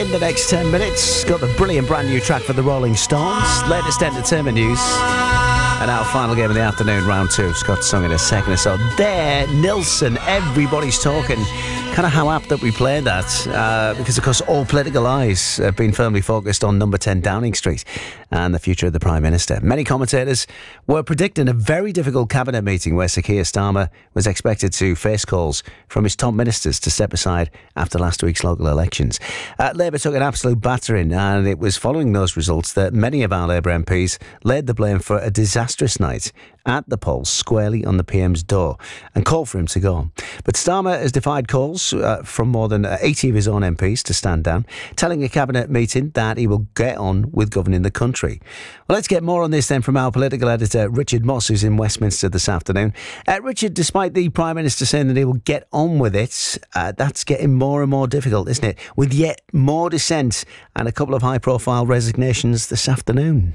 in the next 10 minutes. Got the brilliant brand new track for the Rolling Stones. Latest entertainment news. And our final game of the afternoon, round 2. Scott sung in a second or so. There, Nilsson, everybody's talking. Kind of how apt that we played that, because of course all political eyes have been firmly focused on number 10 Downing Street and the future of the Prime Minister. Many commentators were predicting a very difficult cabinet meeting where Sir Keir Starmer was expected to face calls from his top ministers to step aside after last week's local elections. Labour took an absolute battering, and it was following those results that many of our Labour MPs laid the blame for a disastrous night at the polls squarely on the PM's door and called for him to go. But Starmer has defied calls from more than 80 of his own MPs to stand down, telling a cabinet meeting that he will get on with governing the country. Well, let's get more on this then from our political editor, Richard Moss, who's in Westminster this afternoon. Richard, despite the Prime Minister saying that he will get on with it, that's getting more and more difficult, isn't it? With yet more dissent and a couple of high-profile resignations this afternoon.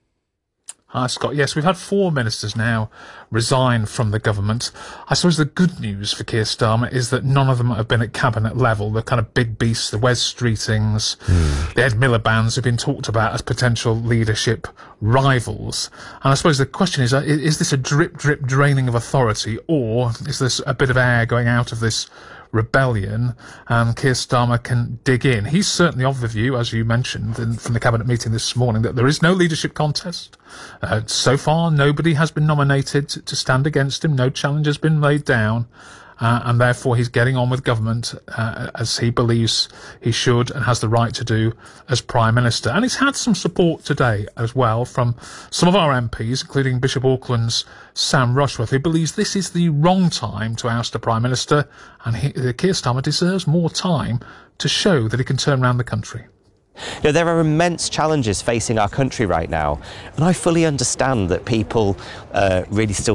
Hi, Scott. Yes, we've had 4 ministers now resign from the government. I suppose the good news for Keir Starmer is that none of them have been at cabinet level. The kind of big beasts, the Wes Streetings, the Ed Miliband's have been talked about as potential leadership rivals. And I suppose the question is this a drip draining of authority, or is this a bit of air going out of this rebellion, and Keir Starmer can dig in? He's certainly of the view, as you mentioned from the cabinet meeting this morning, that there is no leadership contest. So far, nobody has been nominated to stand against him. No challenge has been laid down. And therefore he's getting on with government as he believes he should and has the right to do as Prime Minister. And he's had some support today as well from some of our MPs, including Bishop Auckland's Sam Rushworth, who believes this is the wrong time to oust a Prime Minister, and Keir Starmer deserves more time to show that he can turn around the country. You know, there are immense challenges facing our country right now, and I fully understand that people really still